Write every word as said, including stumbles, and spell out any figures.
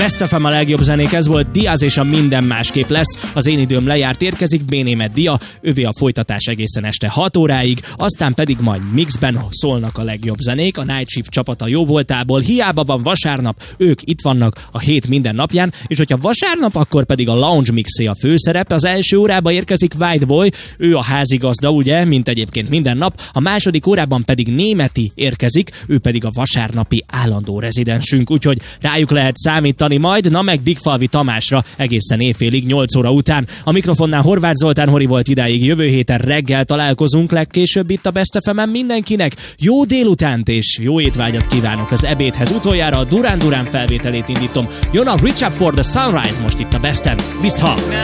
Best ef em a legjobb zenék, ez volt Diaz és a Minden másképp lesz. Az én időm lejárt, érkezik bé Németh Dia, ővé a folytatás egészen este hat óráig, aztán pedig majd mixben szólnak a legjobb zenék, a Night Shift csapata jó voltából, hiába van vasárnap, ők itt vannak a hét minden napján, és hogyha vasárnap, akkor pedig a Lounge Mixé a főszerep. Az első órába érkezik White Boy, ő a házigazda, ugye, mint egyébként minden nap, a második órában pedig Németi érkezik, ő pedig a vasárnapi állandó rezidensünk, úgyhogy rájuk lehet számítani majd, na meg Bigfalvi Tamásra egészen éjfélig, nyolc óra után. A mikrofonnál Horváth Zoltán Hori volt idáig, jövő héten reggel találkozunk legkésőbb itt a Best ef em-en. Mindenkinek jó délutánt és jó étvágyat kívánok az ebédhez. Utoljára a Duran Duran felvételét indítom. Jön a Reach Up for the Sunrise most itt a Besten. Viszha!